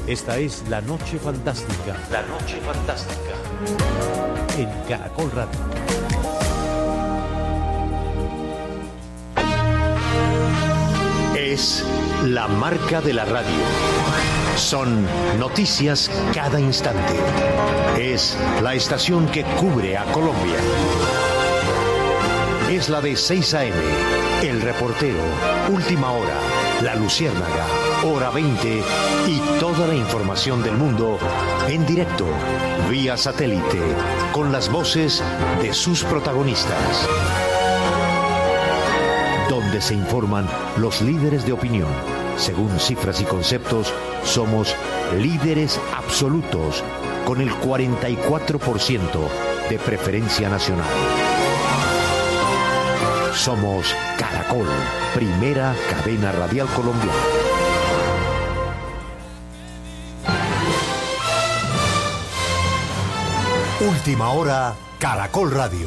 Esta es La Noche Fantástica. La Noche Fantástica. En Caracol Radio. Es la marca de la radio. Son noticias cada instante. Es la estación que cubre a Colombia. Es la de 6 a.m., El Reportero, Última Hora, La Luciérnaga, Hora 20 y toda la información del mundo en directo, vía satélite, con las voces de sus protagonistas. Donde se informan los líderes de opinión. Según cifras y conceptos, somos líderes absolutos, con el 44% de preferencia nacional. Somos Caracol, primera cadena radial colombiana. Última Hora, Caracol Radio.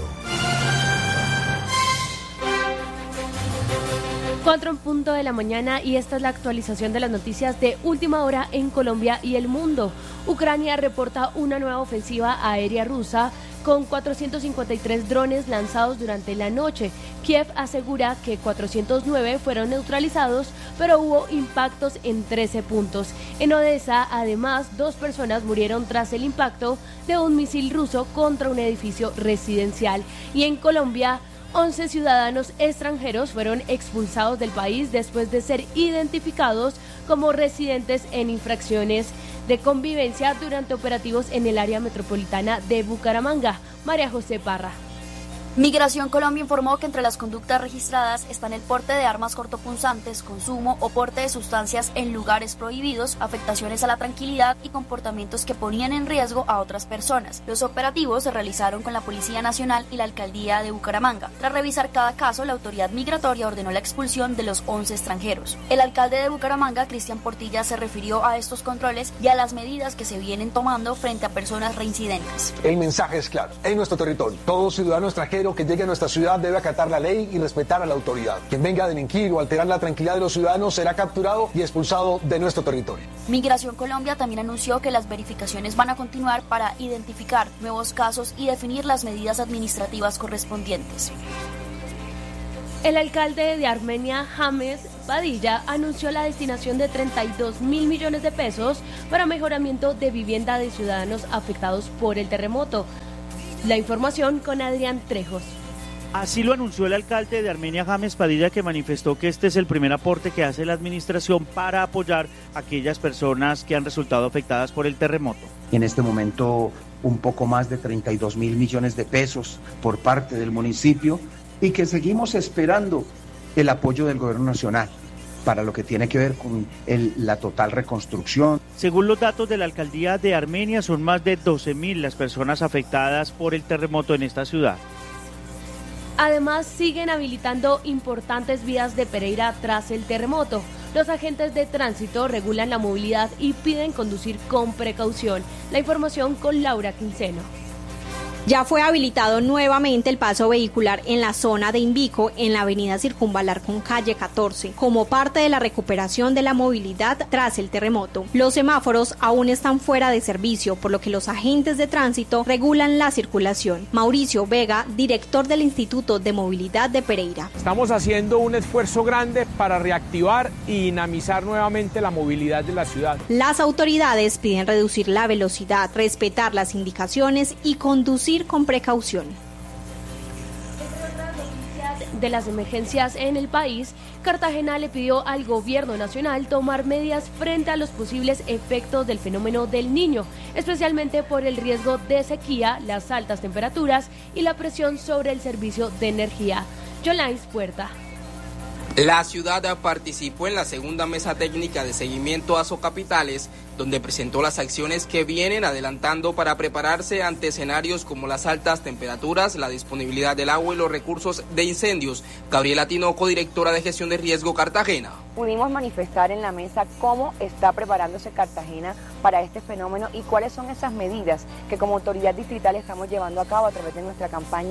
4:00 a.m. y esta es la actualización de las noticias de Última Hora en Colombia y el mundo. Ucrania reporta una nueva ofensiva aérea rusa con 453 drones lanzados durante la noche. Kiev asegura que 409 fueron neutralizados, pero hubo impactos en 13 puntos. En Odessa, además, 2 personas murieron tras el impacto de un misil ruso contra un edificio residencial. Y en Colombia, 11 ciudadanos extranjeros fueron expulsados del país después de ser identificados como residentes en infracciones de convivencia durante operativos en el área metropolitana de Bucaramanga. María José Parra. Migración Colombia informó que entre las conductas registradas están el porte de armas cortopunzantes, consumo o porte de sustancias en lugares prohibidos, afectaciones a la tranquilidad y comportamientos que ponían en riesgo a otras personas. Los operativos se realizaron con la Policía Nacional y la Alcaldía de Bucaramanga. Tras revisar cada caso, la autoridad migratoria ordenó la expulsión de los 11 extranjeros. El alcalde de Bucaramanga, Cristian Portilla, se refirió a estos controles y a las medidas que se vienen tomando frente a personas reincidentes. El mensaje es claro: en nuestro territorio, todo ciudadano extranjero que llegue a nuestra ciudad debe acatar la ley y respetar a la autoridad. Quien venga a delinquir o alterar la tranquilidad de los ciudadanos será capturado y expulsado de nuestro territorio. Migración Colombia también anunció que las verificaciones van a continuar para identificar nuevos casos y definir las medidas administrativas correspondientes. El alcalde de Armenia, James Padilla, anunció la destinación de 32.000 millones de pesos para mejoramiento de vivienda de ciudadanos afectados por el terremoto. La información con Adrián Trejos. Así lo anunció el alcalde de Armenia, James Padilla, que manifestó que este es el primer aporte que hace la administración para apoyar a aquellas personas que han resultado afectadas por el terremoto. En este momento, un poco más de 32.000 millones de pesos por parte del municipio y que seguimos esperando el apoyo del gobierno nacional para lo que tiene que ver con la total reconstrucción. Según los datos de la alcaldía de Armenia, son más de 12.000 las personas afectadas por el terremoto en esta ciudad. Además, siguen habilitando importantes vías de Pereira tras el terremoto. Los agentes de tránsito regulan la movilidad y piden conducir con precaución. La información con Laura Quinceno. Ya fue habilitado nuevamente el paso vehicular en la zona de Invico, en la avenida Circunvalar con calle 14, como parte de la recuperación de la movilidad tras el terremoto. Los semáforos aún están fuera de servicio, por lo que los agentes de tránsito regulan la circulación. Mauricio Vega, director del Instituto de Movilidad de Pereira. Estamos haciendo un esfuerzo grande para reactivar y dinamizar nuevamente la movilidad de la ciudad. Las autoridades piden reducir la velocidad, respetar las indicaciones y conducir con precaución. Entre otras noticias de las emergencias en el país, Cartagena le pidió al gobierno nacional tomar medidas frente a los posibles efectos del fenómeno del Niño, especialmente por el riesgo de sequía, las altas temperaturas y la presión sobre el servicio de energía. Yolains Puerta. La ciudad participó en la segunda mesa técnica de seguimiento a Socapitales, donde presentó las acciones que vienen adelantando para prepararse ante escenarios como las altas temperaturas, la disponibilidad del agua y los recursos de incendios. Gabriela Tinoco, directora de Gestión de Riesgo Cartagena. Pudimos manifestar en la mesa cómo está preparándose Cartagena para este fenómeno y cuáles son esas medidas que como autoridad distrital estamos llevando a cabo a través de nuestra campaña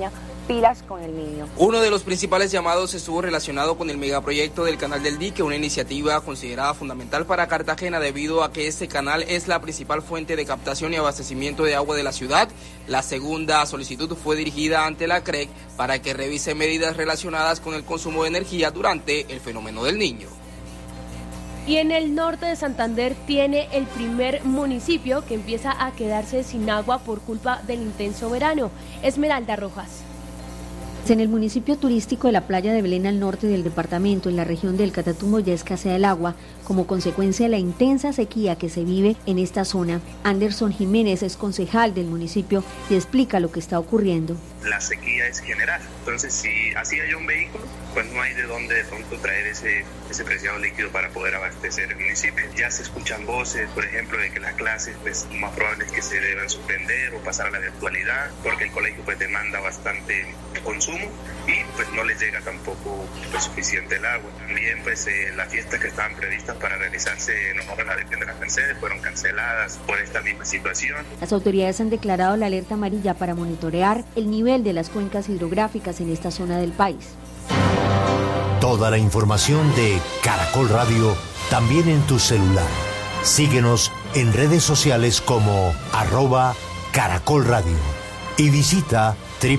pilas con el niño. Uno de los principales llamados estuvo relacionado con el megaproyecto del Canal del Dique, una iniciativa considerada fundamental para Cartagena debido a que este canal es la principal fuente de captación y abastecimiento de agua de la ciudad. La segunda solicitud fue dirigida ante la CREC para que revise medidas relacionadas con el consumo de energía durante el fenómeno del Niño. Y en el norte de Santander tiene el primer municipio que empieza a quedarse sin agua por culpa del intenso verano. Esmeralda Rojas. En el municipio turístico de la playa de Belén al norte del departamento, en la región del Catatumbo, ya escasea el agua como consecuencia de la intensa sequía que se vive en esta zona. Anderson Jiménez es concejal del municipio y explica lo que está ocurriendo. La sequía es general, entonces si así hay un vehículo, pues no hay de dónde de pronto traer ese preciado líquido para poder abastecer el municipio. Ya se escuchan voces, por ejemplo, de que las clases pues más probable es que se deban suspender o pasar a la virtualidad, porque el colegio pues demanda bastante consumo y pues no les llega tampoco pues, suficiente el agua. También pues las fiestas que estaban previstas para realizarse en honor a la Virgen de las Mercedes fueron canceladas por esta misma situación. Las autoridades han declarado la alerta amarilla para monitorear el nivel de las cuencas hidrográficas en esta zona del país. Toda la información de Caracol Radio también en tu celular. Síguenos en redes sociales como @Caracol Radio y visita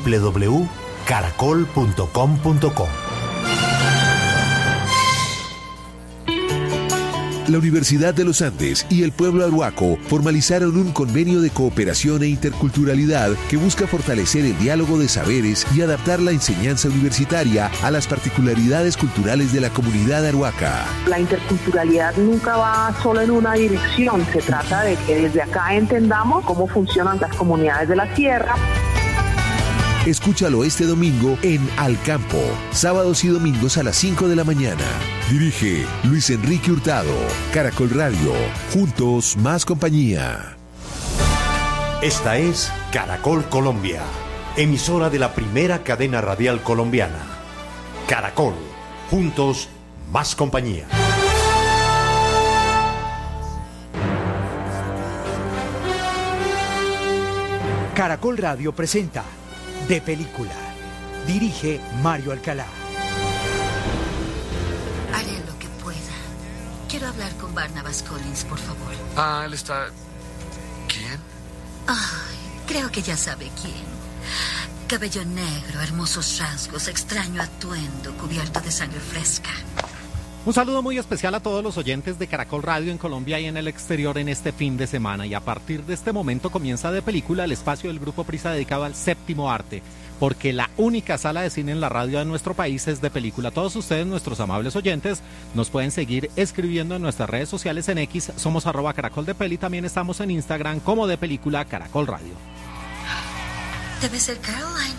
www.caracol.com.co. La Universidad de los Andes y el pueblo arhuaco formalizaron un convenio de cooperación e interculturalidad que busca fortalecer el diálogo de saberes y adaptar la enseñanza universitaria a las particularidades culturales de la comunidad arhuaca. La interculturalidad nunca va solo en una dirección, se trata de que desde acá entendamos cómo funcionan las comunidades de la sierra. Escúchalo este domingo en Al Campo, sábados y domingos a las 5 de la mañana. Dirige Luis Enrique Hurtado. Caracol Radio, juntos más compañía. Esta es Caracol Colombia, emisora de la primera cadena radial colombiana. Caracol, juntos más compañía. Caracol Radio presenta De Película. Dirige Mario Alcalá. Haré lo que pueda. Quiero hablar con Barnabas Collins, por favor. Ah, él está... ¿Quién? Ay, creo que ya sabe quién. Cabello negro, hermosos rasgos, extraño atuendo, cubierto de sangre fresca. Un saludo muy especial a todos los oyentes de Caracol Radio en Colombia y en el exterior en este fin de semana. Y a partir de este momento comienza De Película, el espacio del Grupo Prisa dedicado al séptimo arte. Porque la única sala de cine en la radio de nuestro país es De Película. Todos ustedes, nuestros amables oyentes, nos pueden seguir escribiendo en nuestras redes sociales en X. Somos @CaracolDePeli. También estamos en Instagram como De Película Caracol Radio. Debe ser Caroline.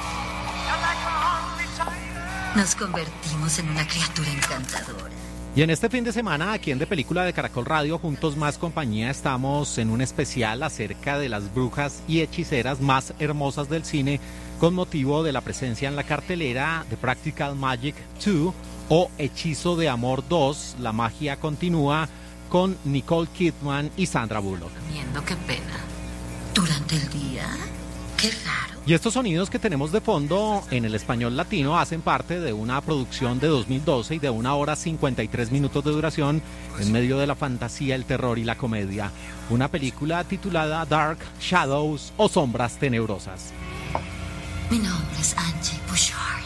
Nos convertimos en una criatura encantadora. Y en este fin de semana, aquí en De Película de Caracol Radio, juntos más compañía, estamos en un especial acerca de las brujas y hechiceras más hermosas del cine, con motivo de la presencia en la cartelera de Practical Magic 2 o Hechizo de Amor 2, La magia continúa, con Nicole Kidman y Sandra Bullock. Qué pena. ¿Durante el día? Qué raro. Y estos sonidos que tenemos de fondo en el español latino hacen parte de una producción de 2012 y de 1 hora 53 minutos de duración en medio de la fantasía, el terror y la comedia. Una película titulada Dark Shadows o Sombras Tenebrosas. Mi nombre es Angie Bouchard.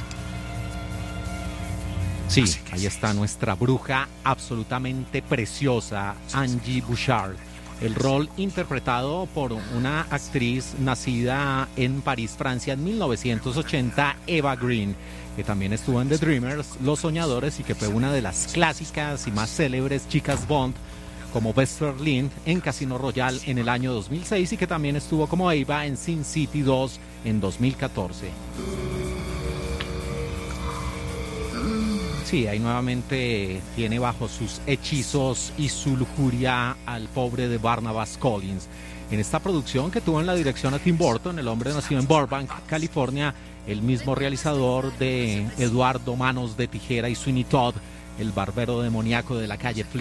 Sí, ahí está nuestra bruja absolutamente preciosa, Angie Bouchard. El rol interpretado por una actriz nacida en París, Francia, en 1980, Eva Green, que también estuvo en The Dreamers, Los Soñadores, y que fue una de las clásicas y más célebres chicas Bond, como Vesper Lind en Casino Royale en el año 2006, y que también estuvo como Eva en Sin City 2 en 2014. Sí, ahí nuevamente tiene bajo sus hechizos y su lujuria al pobre de Barnabas Collins. En esta producción que tuvo en la dirección a Tim Burton, el hombre nacido en Burbank, California, el mismo realizador de Eduardo Manos de Tijera y Sweeney Todd, el barbero demoníaco de la calle Fleet.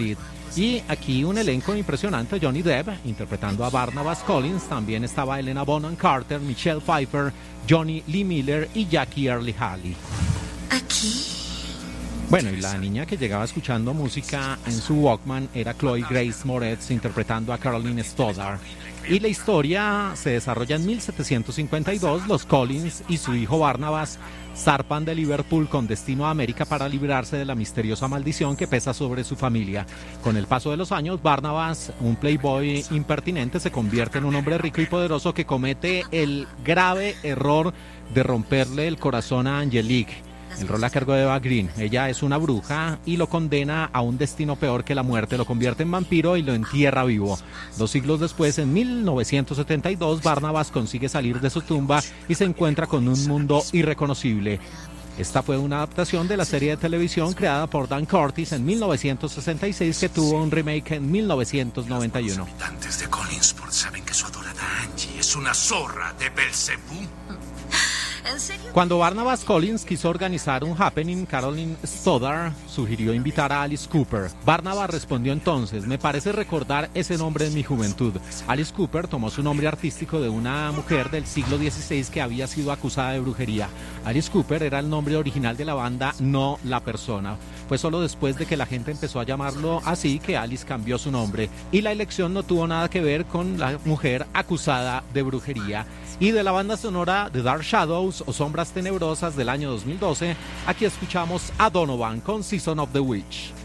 Y aquí un elenco impresionante: Johnny Depp interpretando a Barnabas Collins, también estaba Helena Bonham Carter, Michelle Pfeiffer, Johnny Lee Miller y Jackie Earle Haley. Aquí. Bueno, y la niña que llegaba escuchando música en su Walkman era Chloe Grace Moretz interpretando a Caroline Stoddard. Y la historia se desarrolla en 1752. Los Collins y su hijo Barnabas zarpan de Liverpool con destino a América para librarse de la misteriosa maldición que pesa sobre su familia. Con el paso de los años, Barnabas, un playboy impertinente, se convierte en un hombre rico y poderoso que comete el grave error de romperle el corazón a Angelique. El rol a cargo de Eva Green. Ella es una bruja y lo condena a un destino peor que la muerte. Lo convierte en vampiro y lo entierra vivo. 2 siglos después, en 1972, Barnabas consigue salir de su tumba y se encuentra con un mundo irreconocible. Esta fue una adaptación de la serie de televisión creada por Dan Curtis en 1966, que tuvo un remake en 1991. Los habitantes de Collinsport saben que su adorada Angie es una zorra de Belcebú. ¿En serio? Cuando Barnabas Collins quiso organizar un happening, Caroline Stoddard sugirió invitar a Alice Cooper. Barnabas respondió entonces: me parece recordar ese nombre en mi juventud. Alice Cooper tomó su nombre artístico de una mujer del siglo XVI que había sido acusada de brujería. Alice Cooper era el nombre original de la banda, no la persona. Fue solo después de que la gente empezó a llamarlo así que Alice cambió su nombre. Y la elección no tuvo nada que ver con la mujer acusada de brujería. Y de la banda sonora The Dark Shadows o Sombras Tenebrosas del año 2012, aquí escuchamos a Donovan con Season of the Witch.